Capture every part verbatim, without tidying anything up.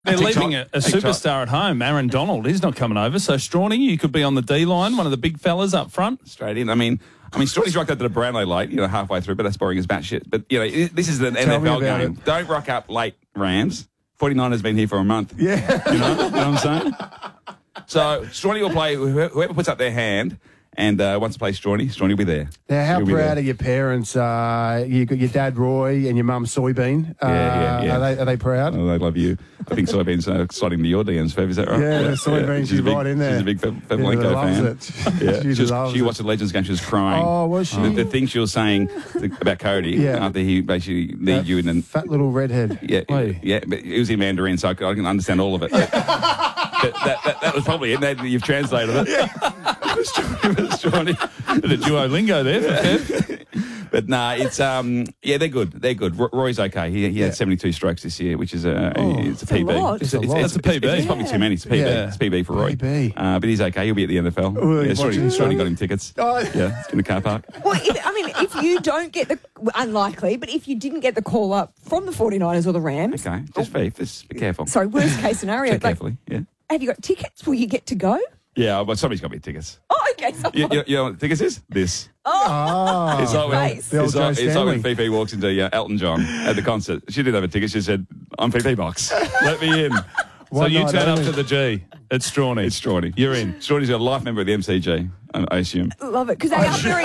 They're TikTok, leaving a, a TikTok. superstar at home, Aaron Donald. He's not coming over. So, Strawny, you could be on the D line, one of the big fellas up front. Straight in. I mean, I mean, Strawny's rocked up to the Brownlow late, you know, halfway through, but that's boring as batshit. But, you know, it, this is an Tell N F L me about game. it. Don't rock up late, Rams. forty-niners been here for a month. Yeah. You know, you know what I'm saying? So, Strawny will play, whoever puts up their hand and uh, wants to play Strawny, Strawny will be there. Now, how He'll be proud there. are your parents? Uh, you got your dad Roy and your mum Soybean. Uh, Yeah, yeah, yeah. Are they, are they proud? Oh, they love you. I think Soybean's uh, sliding to your D Ms, Fev, is that right? Yeah, Soybean, she's a big, right in there. She's a big Fev, Fev Yeah, Malenko loves fan. it. Yeah. She she was, loves she it. watched the Legends game, she was crying. Oh, was she? The, the thing she was saying about Cody Yeah. after he basically That kneed you and then... fat little redhead. Yeah, Wait. yeah, but it was in Mandarin, so I can, I can understand all of it. But that, that, that was probably it. That, you've translated it. The Duolingo there for Kev. But nah, it's um, yeah, they're good. They're good. Ro- Roy's okay. He, he had Yeah. seventy-two strokes this year, which is a Oh, it's a that's a P B. lot. It's, It's a lot. it's, That's a P B. It's, it's probably too many. It's a P B. Yeah. It's a P B for Roy. P B. Uh, but he's okay. He'll be at the N F L. Oh, yeah, he's watching Strawny, this Strawny one. got him tickets. Oh. Yeah, in the car park. Well, if, I mean, if you don't get the, unlikely, but if you didn't get the call up from the forty-niners or the Rams, Okay, just be, just be careful. sorry, worst case scenario, Check like, carefully. Yeah, have you got tickets? Will you get to go? yeah. But somebody's got me tickets. Oh, okay. So, You, you, you know what tickets is? This. Ah, It's like, when, nice. The old it's, like, Joe it's like when Stanley. Fifi walks into uh, Elton John at the concert. She didn't have a ticket. She said, I'm Fifi Box. Let me in. So One you night turn up only. to the G. It's Strawny. It's Strawny. You're in. Strawny's got a life member of the M C G, I, I assume. love it because they are very.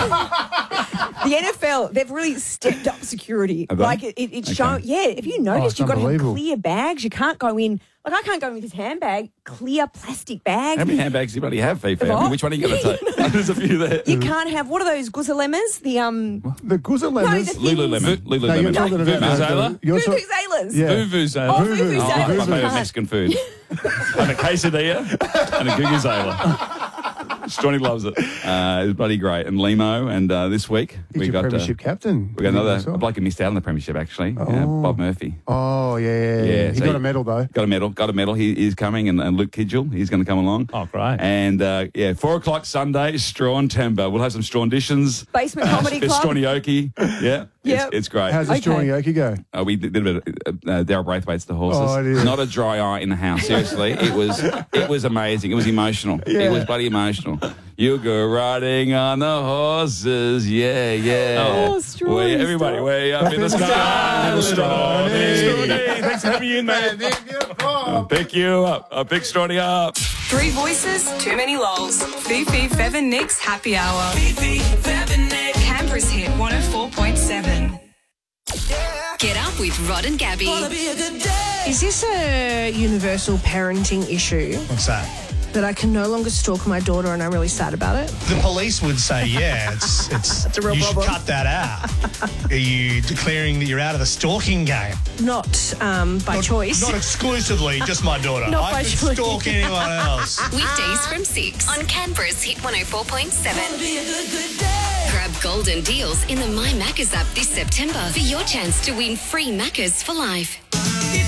The N F L, they've really stepped up security. Have they? Like it, it, it's Okay. shown. Yeah, if you noticed, it's you've got to have unbelievable. clear bags. You can't go in. Like I can't go in with this handbag. Clear plastic bags. How many handbags do you bloody have, Fifi? I mean, What? which one are you going to take? There's a few there. You can't have what are those guzzlelemmas? The um The Guzza no, Lemons. the things. Lululemon. No, you're Lululemon. talking about Vuvuzela? You're talk- Vuvuzelas. Yeah. Vuvuzela. Oh, Vuvu- Vuvuzelas. Oh, my You favourite can't. Mexican food. and a quesadilla and a guguzela. Strawny loves it. Uh, it's bloody great. And Limo, and uh, this week He's we your got uh, premiership captain. we got another That's all. a bloke who missed out on the premiership actually. Uh, Oh. Bob Murphy. Oh, yeah, yeah, yeah. Yeah, He so got he- a medal, though. Got a medal. Got a medal. He is coming, and, and Luke Kidgel, he's going to come along. Oh, great. And uh, yeah, four o'clock Sunday, Strawn Timber. We'll have some Strawnditions. Basement Comedy Club. Strawny-oki. Yeah, Yep. it's, it's great. How's the Okay. Strawny Oki go? Uh, we did, did a bit of uh, uh, Daryl Braithwaite's The Horses. Oh, it is. Not a dry eye in the house. Seriously, it was it was amazing. It was emotional. Yeah. It was bloody emotional. You go riding on the horses, yeah, yeah. Oh, Strawny, Way, everybody, stop. way up in the sky, little Strawny. Strawny, thanks for having me in, mate. I'll pick you up. I'll pick Strawny up. Three voices, too many lols. Fifi, Fev and Nick's happy hour. Fifi, Fev and Nick. Canberra's hit one oh four point seven. Get up with Rod and Gabby. Is this a universal parenting issue What's that? that I can no longer stalk my daughter and I'm really sad about it? The police would say, yeah, it's it's. It's a real you problem. should cut that out. Are you declaring that you're out of the stalking game? Not um, by Not- choice. Not exclusively, just my daughter. Not I by could choice. stalk anyone else. Weekdays from six on Canberra's Hit one oh four point seven. Grab golden deals in the My Maccas app this September for your chance to win free Maccas for life.